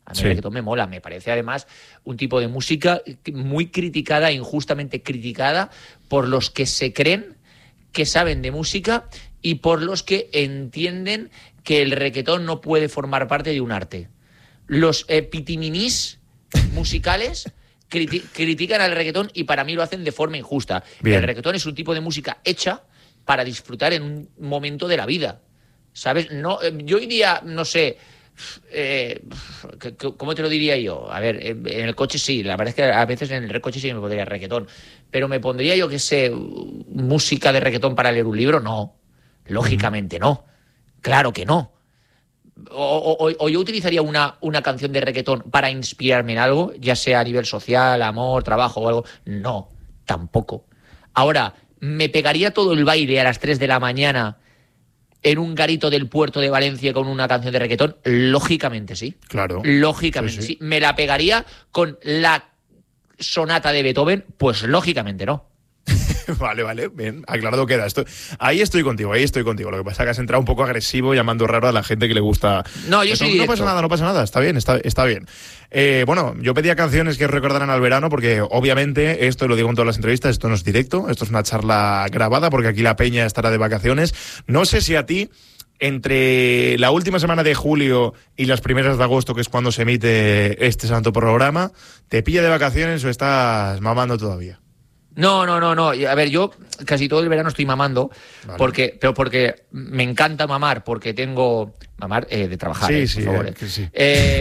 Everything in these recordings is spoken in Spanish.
A mí el reggaetón me mola, me parece además un tipo de música muy criticada, injustamente criticada, por los que se creen que saben de música y por los que entienden que el reggaetón no puede formar parte de un arte. Los pitiminis musicales critican al reggaetón y para mí lo hacen de forma injusta. Bien. El reggaetón es un tipo de música hecha para disfrutar en un momento de la vida, ¿sabes? No, yo hoy día, no sé, ¿cómo te lo diría yo? A ver, en el coche sí, la verdad es que a veces en el coche sí me pondría reggaetón, pero me pondría yo, que sé, música de reggaetón para leer un libro, no, lógicamente no, claro que no. O yo utilizaría una canción de reggaetón para inspirarme en algo, ya sea a nivel social, amor, trabajo o algo, no, tampoco. Ahora, ¿me pegaría todo el baile a las 3 de la mañana en un garito del puerto de Valencia con una canción de reggaetón? Lógicamente sí. Claro. Lógicamente sí. ¿Me la pegaría con la sonata de Beethoven? Pues lógicamente no. Vale, bien, aclarado queda. Ahí estoy contigo. Lo que pasa es que has entrado un poco agresivo, llamando raro a la gente que le gusta. No, yo soy directo. No pasa nada, está bien, está bien. Bueno, yo pedía canciones que recordaran al verano, porque obviamente, esto lo digo en todas las entrevistas, esto no es directo, esto es una charla grabada, porque aquí la peña estará de vacaciones. No sé si a ti, entre la última semana de julio y las primeras de agosto, que es cuando se emite este santo programa, ¿te pilla de vacaciones o estás mamando todavía? No. A ver, yo casi todo el verano estoy mamando, Vale. porque me encanta mamar, porque tengo... Mamar de trabajar, sí, por favor. Que sí.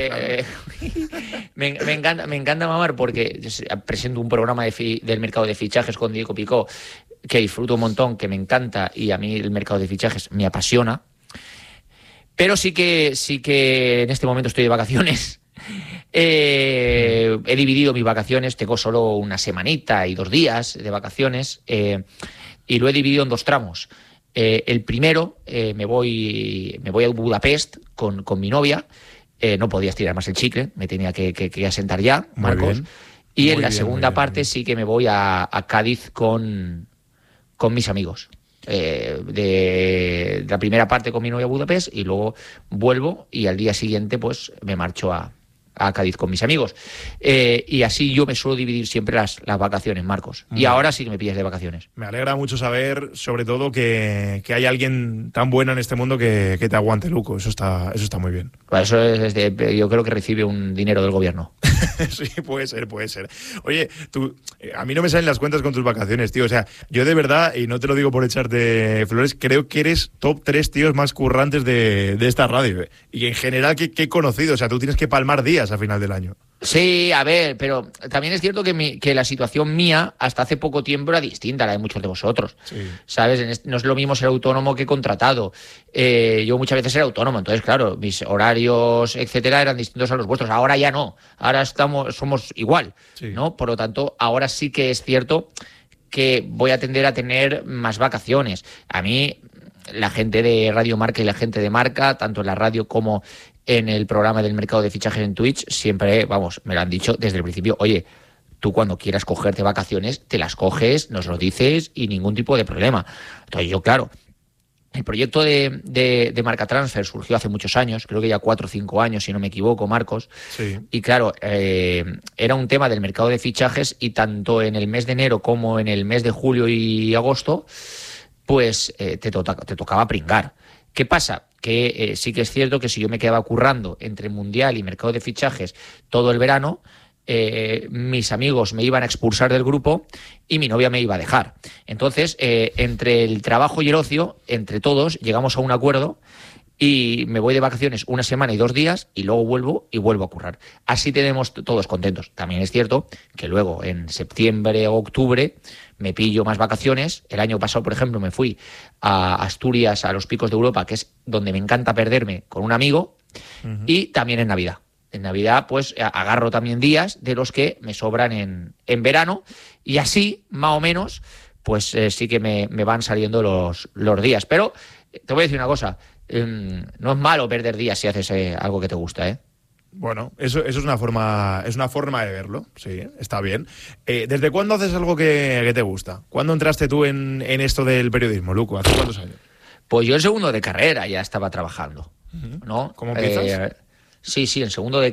Me encanta mamar porque presento un programa del mercado de fichajes con Diego Picó, que disfruto un montón, que me encanta, y a mí el mercado de fichajes me apasiona. Pero sí que en este momento estoy de vacaciones. He dividido mis vacaciones, tengo solo una semanita y 2 días de vacaciones, y lo he dividido en 2 tramos. El primero, me voy a Budapest con mi novia. No podía estirar más el chicle, me tenía que asentar ya, Marcos. Y en la segunda parte sí que me voy a Cádiz con mis amigos. De la primera parte con mi novia a Budapest, y luego vuelvo y al día siguiente pues me marcho a Cádiz con mis amigos. Y así yo me suelo dividir siempre las vacaciones, Marcos. Y ahora sí que me pillas de vacaciones. Me alegra mucho saber, sobre todo, que hay alguien tan bueno en este mundo que te aguante, Luco. Eso está muy bien. Eso yo creo que recibe un dinero del gobierno. Sí, puede ser. Oye, tú, a mí no me salen las cuentas con tus vacaciones, tío. O sea, yo de verdad, y no te lo digo por echarte flores, creo que eres top 3 tíos más currantes de esta radio. Y en general que he conocido. O sea, tú tienes que palmar días a final del año. Sí, a ver, pero también es cierto que la situación mía hasta hace poco tiempo era distinta a la de muchos de vosotros. Sí. ¿Sabes? No es lo mismo ser autónomo que contratado. Yo muchas veces era autónomo, entonces, claro, mis horarios, etcétera, eran distintos a los vuestros. Ahora ya no. Ahora somos igual, sí, ¿no? Por lo tanto, ahora sí que es cierto que voy a tender a tener más vacaciones. A mí, la gente de Radio Marca y la gente de Marca, tanto en la radio como en el programa del mercado de fichajes en Twitch, siempre, me lo han dicho desde el principio: oye, tú cuando quieras cogerte vacaciones, te las coges, nos lo dices y ningún tipo de problema. Entonces yo, claro, el proyecto de Marca Transfer surgió hace muchos años, creo que ya 4 o 5 años, si no me equivoco, Marcos. Sí. Y claro, era un tema del mercado de fichajes, y tanto en el mes de enero como en el mes de julio y agosto, pues te tocaba pringar. ¿Qué pasa? Que sí que es cierto que si yo me quedaba currando entre Mundial y mercado de fichajes todo el verano, mis amigos me iban a expulsar del grupo y mi novia me iba a dejar. Entonces, entre el trabajo y el ocio, entre todos, llegamos a un acuerdo y me voy de vacaciones 1 semana y 2 días y luego vuelvo a currar. Así tenemos todos contentos. También es cierto que luego en septiembre o octubre me pillo más vacaciones. El año pasado, por ejemplo, me fui a Asturias, a los Picos de Europa, que es donde me encanta perderme, con un amigo, y también en Navidad. En Navidad, pues, agarro también días de los que me sobran en verano, y así, más o menos, pues sí que me van saliendo los días. Pero te voy a decir una cosa, no es malo perder días si haces algo que te gusta, ¿eh? Bueno, eso es una forma de verlo, sí, está bien. ¿Desde cuándo haces algo que te gusta? ¿Cuándo entraste tú en esto del periodismo, Luco? ¿Hace cuántos años? Pues yo en segundo de carrera ya estaba trabajando, ¿no? ¿Cómo empiezas? Sí, en segundo de